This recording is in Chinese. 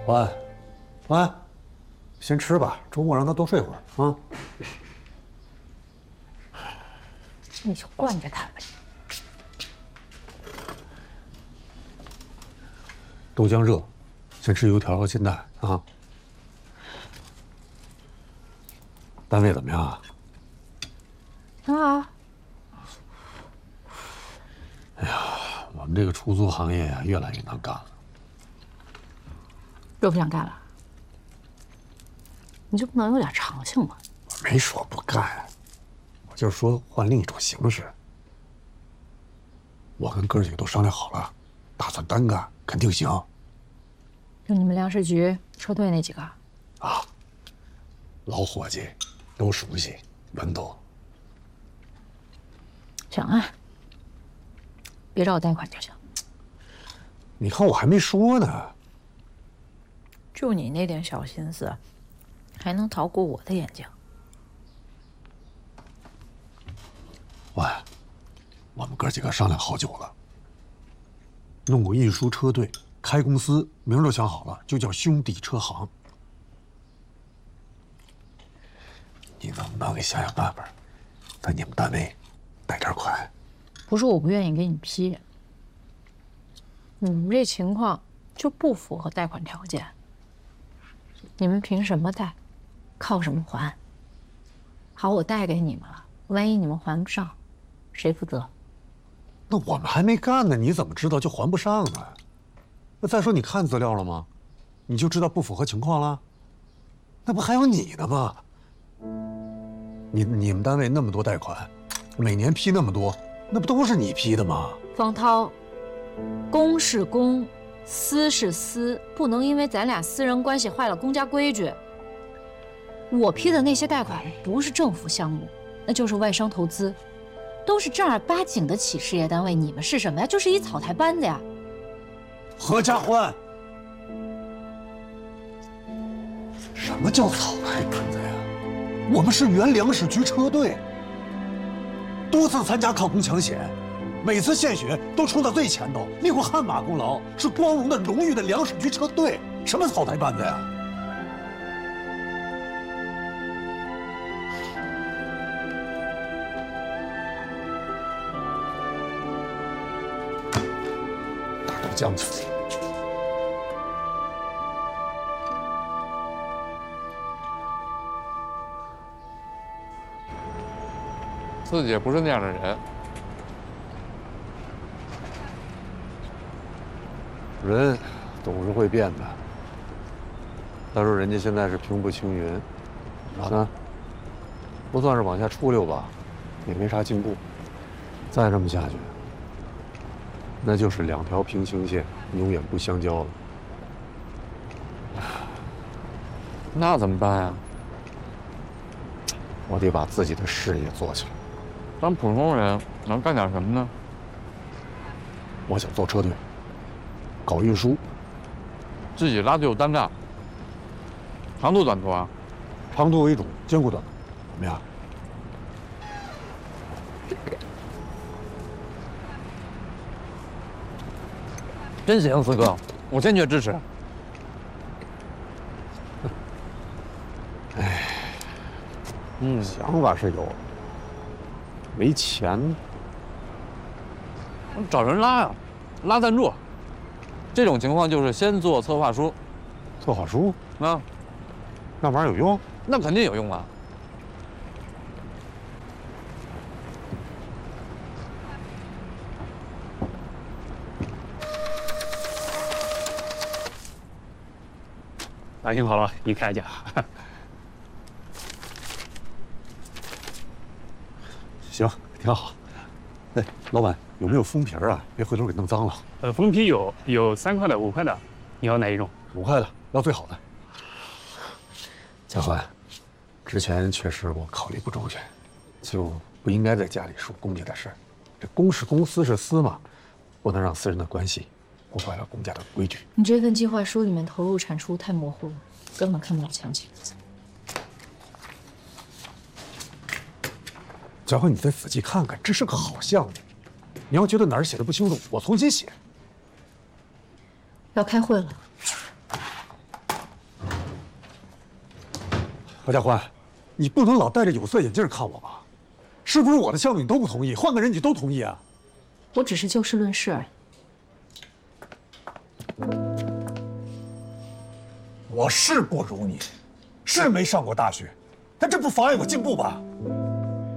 晚安，晚安，先吃吧，周末让他多睡会儿啊。 你就惯着他吧。 豆浆热，先吃油条和煎蛋啊。单位怎么样啊？ 挺好。 哎呀，我们这个出租行业呀，越来越难干了。 又不想干了？你就不能有点长性吗？ 我没说不干，我就是说换另一种形式。我跟哥几个都商量好了，打算单干，肯定行。 就你们粮食局车队那几个？ 啊，老伙计，都熟悉，门道。 行啊，别找我贷款就行。 你看我还没说呢。 就你那点小心思，还能逃过我的眼睛？ 喂，我们哥几个商量好久了，弄个运输车队，开公司，名都想好了，就叫兄弟车行。你能不能给想想办法，在你们单位贷点款？ 不是我不愿意给你批，你们这情况就不符合贷款条件。你们凭什么贷？靠什么还？好，我贷给你们了，万一你们还不上，谁负责？ 那我们还没干呢，你怎么知道就还不上呢？那再说你看资料了吗？你就知道不符合情况了？那不还有你呢吗？你们单位那么多贷款，每年批那么多，那不都是你批的吗？ 方涛，公是公，私是私，不能因为咱俩私人关系坏了公家规矩。我批的那些贷款不是政府项目，那就是外商投资，都是正儿八经的企事业单位。你们是什么呀？就是一草台班子呀！ 合家欢。什么叫草台班子呀？我们是原粮食局车队，多次参加抗洪抢险，每次献血都冲到最前头，立过汗马功劳，是光荣的、荣誉的粮食局车队。什么草台班子呀？大豆浆子。 四姐不是那样的人， 人总是会变的。再说人家现在是平步青云，啊，不算是往下出溜吧，也没啥进步。再这么下去，那就是两条平行线，永远不相交了。 那怎么办呀？ 我得把自己的事业做起来。 咱普通人能干点什么呢？ 我想做车队，搞运输， 自己拉队有单干，长途短途啊？ 长途为主，兼顾短途，怎么样？ 真行，四哥，我坚决支持。 想法是有，没钱。 找人拉呀，拉赞助。这种情况就是先做策划书。 策划书啊， 那玩意儿有用？ 那肯定有用啊。 打听好了，一开价。 行，挺好。哎，老板有没有封皮啊？别回头给弄脏了。 封皮有3块的、5块的，你要哪一种 ？5块的，要最好的。嘉欢，之前确实我考虑不周全，就不应该在家里说公家的事儿。这公是公，私是私嘛，不能让私人的关系破坏了公家的规矩。 你这份计划书里面投入产出太模糊了，根本看不了详情。 嘉欢，你再仔细看看，这是个好项目。你要觉得哪儿写的不清楚，我重新写。 要开会了。 何家欢，你不能老戴着有色眼镜看我吧？是不是我的项目你都不同意，换个人你都同意啊？ 我只是就事论事而已。 我是不如你，是没上过大学，但这不妨碍我进步吧？